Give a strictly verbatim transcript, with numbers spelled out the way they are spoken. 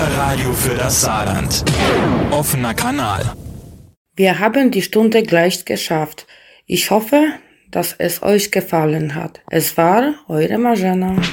Bürgerradio für das Saarland. Offener Kanal. Wir haben die Stunde gleich geschafft. Ich hoffe, dass es euch gefallen hat. Es war eure Marzena.